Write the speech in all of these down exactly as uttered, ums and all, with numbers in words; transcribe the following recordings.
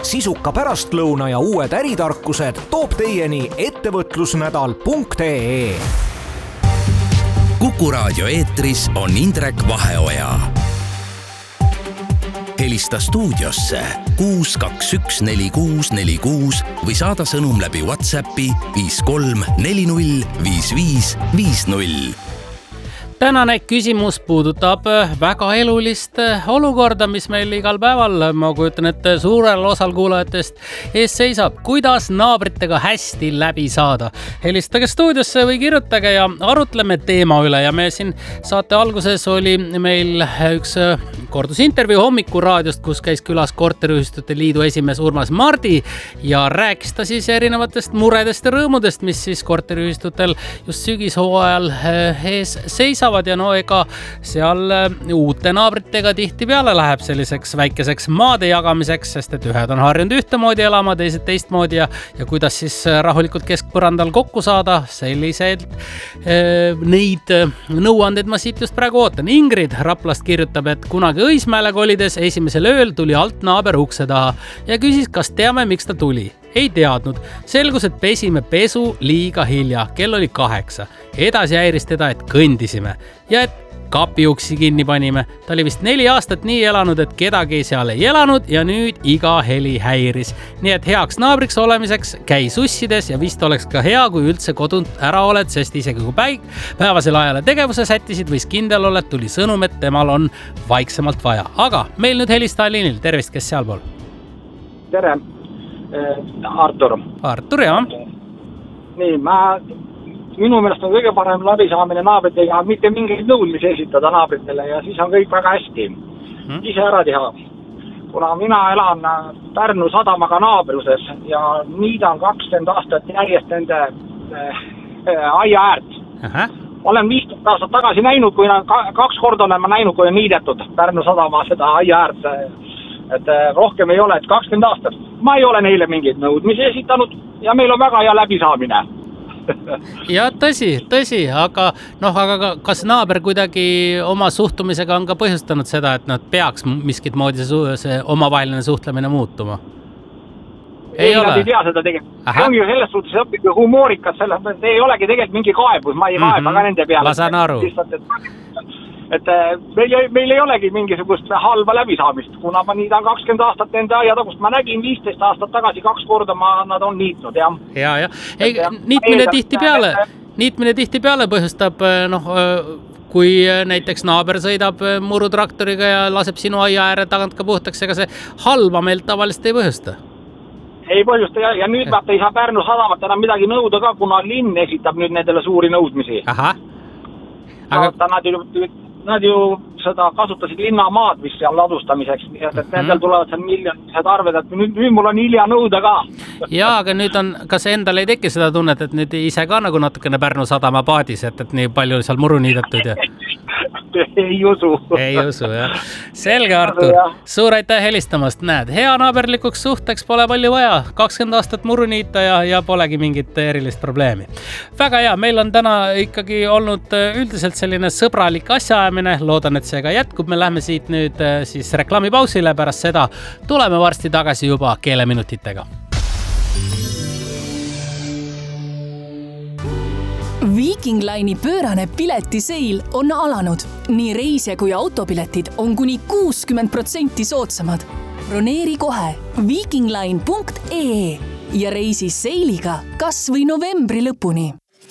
sisuka pärastlõuna ja uued äritarkused toob teieni ettevõtlusnädal punkt ee. Kuku raadio eetris on Indrek Vaheoja. Helista stuudiosse kuus kaks üks neli kuus neli kuus või saada sõnum läbi WhatsAppi viis kolm neli null viis viis viis null. Tänane küsimus puudutab väga elulist olukorda, mis meil igal päeval, ma kujutan, et suurel osal kuulajatest ees seisab. Kuidas naabritega hästi läbi saada? Helistage stuudiosse või kirjutage ja arutleme teema üle. Ja me siin saate alguses oli meil üks kordusintervjuu Hommikuraadiost, kus käis külas Korteriühistute Liidu esimees Urmas Mardi ja rääkis ta siis erinevatest muredest ja rõõmudest, mis siis korteriühistutel just sügishooajal ees seisab. Ja no ega seal uute naabritega tihti peale läheb selliseks väikeseks maade jagamiseks, sest et ühed on harjunud ühtemoodi elama, teised teistmoodi ja, ja kuidas siis rahulikult keskpõrandal kokku saada, selliseid eh, neid nõuandeid ma siit just praegu ootan. Ingrid Raplast kirjutab, et kunagi Õismäele kolides esimesel ööl tuli alt naaber ukse taha ja küsis, kas teame, miks ta tuli. Ei teadnud. Selgus, et pesime pesu liiga hilja. Kell oli kaheksa. Edasi häiris teda, et kõndisime ja et kapiuksi kinni panime. Ta oli vist neli aastat nii elanud, et kedagi seal ei elanud ja nüüd iga heli häiris. Nii et heaks naabriks olemiseks käi sussides ja vist oleks ka hea, kui üldse kodunt ära oled, sest isegi kui päik, päevasel ajale tegevuse sättisid, võis kindel olla, et tuli sõnum, et temal on vaiksemalt vaja. Aga meil nüüd helista Alinil. Tervist, kes sealpool? Tere! Artur. Artur, jah. Nii, ma, minu meelest on kõige parem läbisaamine naabritega, mitte mingeid nõudmisi esitada naabritele ja siis on kõik väga hästi. Hmm. Ise ära teha. Kuna mina elan Pärnu sadamaga naabruses ja niidan kakskümmend aastat järjest nende äh, aia äärt. Aha. Olen viisteist aastat tagasi näinud, kui kaks korda olen ma näinud, kui on niidetud Pärnu sadama seda aia äärt. Et rohkem ei ole, et kakskümmend aastat. Ma ei ole neile mingeid nõudmisi esitanud ja meil on väga hea läbisaamine. Ja tõsi, tõsi, aga, noh, aga kas naaber kuidagi oma suhtumisega on ka põhjustanud seda, et nad peaks miskit moodi see, see omavaheline suhtlemine muutuma? Ei, ei ole. Nad ei tea seda tegelikult. See ongi ju selles suhtes õpib humoorikas, selles, et ei olegi tegelikult mingi kaebus, ma ei kaeba mm-hmm. ka nende peale. Ma saan aru. Lihtsalt, et... Et meil, meil ei olegi mingisugust halba läbisaamist, kuna ma niidan kakskümmend aastat nende aiatagust. Ma nägin viisteist aastat tagasi kaks korda, ma, nad on niitnud, jah. Ja, ja. Ei, niitmine tihti peale, niitmine tihti peale põhjustab, noh, kui näiteks naaber sõidab murutraktoriga ja laseb sinu aia ääre tagant ka puhtaks, ega see halba meilt tavaliselt ei põhjusta. Ei põhjusta ja, ja nüüd vaata ei saa Pärnu sadamat enam midagi nõuda ka, kuna linn esitab nüüd nendele suuri nõudmisi. Aha. Aga... Vaata, nad ju... Nad ju seda kasutasid linnamaad, mis seal ladustamiseks, nii et, et mm-hmm. nendel tulevad seal miljonised arved, et nüüd, nüüd mul on hilja nõuda ka. Jaa, aga nüüd on, kas endal ei teki seda tunnet, et nüüd ise ka nagu natukene Pärnu sadama paadis, et, et nii palju seal muru niidatud ja... ei usu. Ei usu, jah. Selge, Artur. Suur aitäh helistamast. Näed, hea naaberlikuks suhteks pole palju vaja. kakskümmend aastat muru niita ja, ja polegi mingit erilist probleemi. Väga hea, meil on täna ikkagi olnud üldiselt selline sõbralik asjaajamine. Loodan, et see ka jätkub. Me lähme siit nüüd siis reklaamipausile, pärast seda tuleme varsti tagasi juba keeleminutitega. Viking Line'i pöörane piletiseil on alanud. Nii reisija kui autopiletid on kuni kuuskümmend protsenti soodsamad. Broneeri kohe vikingline punkt ee ja reisi seiliga kas või novembri lõpuni.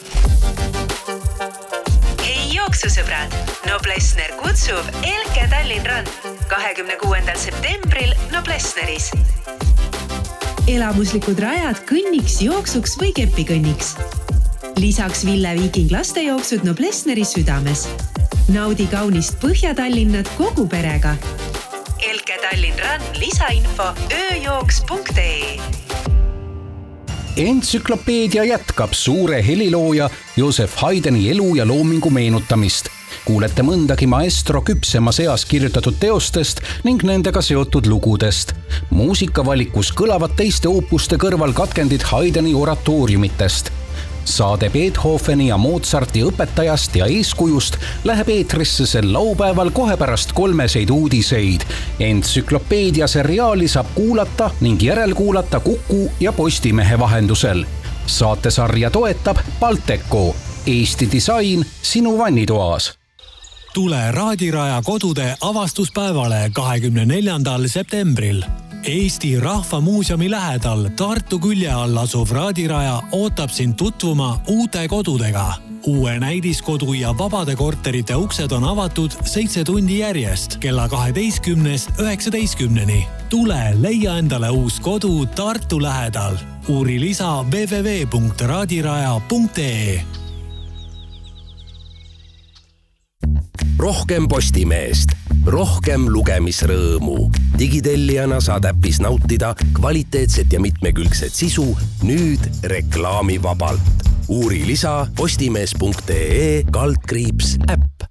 Hei jooksusõbrad! Noblessner kutsub Elke Tallinn Run kahekümne kuuendal septembril Noblessneris. Elamuslikud rajad kõnniks, jooksuks või kepikõnniks. Lisaks Ville Viking lastejooksud Noblessneri südames. Naudi kaunist Põhja-Tallinnat kogu perega. Elke Tallinn Run lisainfo ööjooks punkt ee. Entsüklopeedia jätkab suure helilooja Joseph Haydni elu ja loomingu meenutamist. Kuulete mõndagi maestro küpsema seas kirjutatud teostest ning nendega seotud lugudest. Muusikavalikus kõlavad teiste oopuste kõrval katkendid Haydni oratooriumitest. saade Beethoveni ja Mozarti õpetajast ja eeskujust läheb eetrisse sel laupäeval kohe pärast kolmeseid uudiseid. Entsüklopeedia seriaali saab kuulata ning järelkuulata Kuku ja Postimehe vahendusel. Saatesarja toetab Balteco, Eesti disain sinu vannitoas. Tule Raadiraja kodude avastuspäevale kahekümne neljandal septembril. Eesti Rahva Muuseumi lähedal Tartu külje all asuv Raadiraja ootab sind tutvuma uute kodudega. Uue näidiskodu ja vabade korterite uksed on avatud seitse tundi järjest kella kaheteistkümnest üheksateistkümneni. Tule leia endale uus kodu Tartu lähedal. Uuri lisa w w w punkt raadiraja punkt e. Rohkem Postimeest, rohkem lugemisrõõmu. Digitellijana saad äpis nautida kvaliteetset ja mitmekülgset sisu nüüd reklaamivabalt. Uuri lisa postimees punkt ee kaldkriips äpp.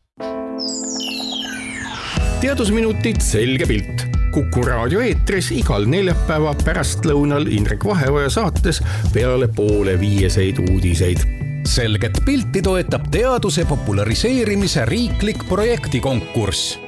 Teadusminutid selge pilt. Kuku raadio eetris igal neljapäeva pärastlõunal Indrek Vaheoja saates peale poole viieseid uudiseid. Selget pilti toetab teaduse populariseerimise riiklik projektikonkurss.